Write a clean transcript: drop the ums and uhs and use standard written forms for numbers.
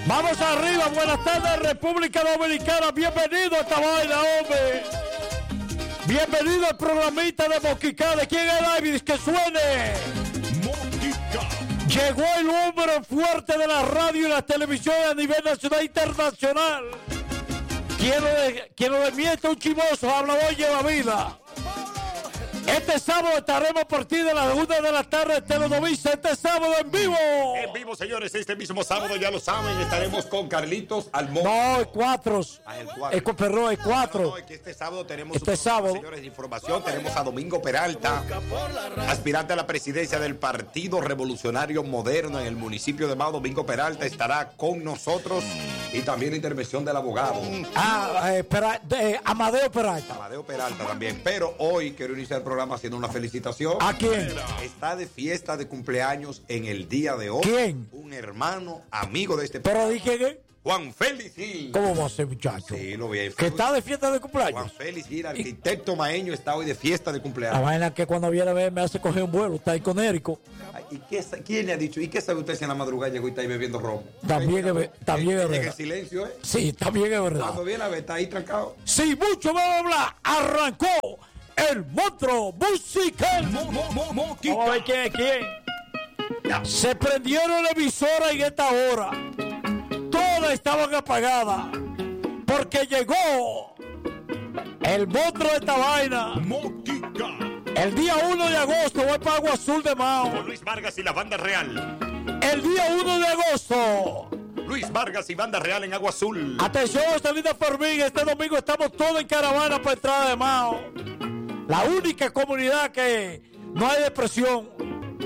Vamos arriba, buenas tardes, República Dominicana. Bienvenido a esta vaina, hombre. Bienvenido al programita de Moquica. ¿De quién es David? Que suene. Moquica. Llegó el hombre fuerte de la radio y la televisión a nivel nacional e internacional. Quiero de mí está un chimoso, hablador lleva vida. Este sábado estaremos a partir de las 1 de la tarde, Telenovisa, este sábado en vivo. En vivo, señores, este mismo sábado, ya lo saben, estaremos con Carlitos Almonte. No, el 4. Perdón, el 4. No, es que este sábado tenemos sábado, señores, de información. Tenemos a Domingo Peralta, aspirante a la presidencia del Partido Revolucionario Moderno en el municipio de Mao. Domingo Peralta estará con nosotros y también la intervención del abogado. Amadeo Peralta. Amadeo Peralta también. Pero hoy quiero iniciar el programa haciendo una felicitación. ¿A quién? Está de fiesta de cumpleaños en el día de hoy. ¿Quién? Un hermano, amigo de este programa. ¿Pero dije qué? Juan Félix Gil. ¿Cómo va a ser, muchacho? Sí, lo vi. ¿Que está de fiesta de cumpleaños? Juan Félix Gil, arquitecto maeño, está hoy de fiesta de cumpleaños. La vaina que cuando viene a ver me hace coger un vuelo, está ahí con Érico. ¿Y quién le ha dicho? ¿Y qué sabe usted si en la madrugada llegó y está ahí bebiendo romo? También es verdad. En el silencio, ¿eh? Sí, también es verdad. Cuando viene a ver, está ahí trancado. Sí, mucho vamos a hablar. Arrancó el monstruo musical. Vamos a ver quién es quién. Se prendieron la emisora en esta hora. Todas estaban apagadas. Porque llegó el monstruo de esta vaina. Moquica. El día 1 de agosto voy para Agua Azul de Mao. Con Luis Vargas y la Banda Real. El día 1 de agosto. Luis Vargas y Banda Real en Agua Azul. Atención, Estelita Fermín. Este domingo estamos todos en caravana para entrada de Mao. La única comunidad que no hay depresión.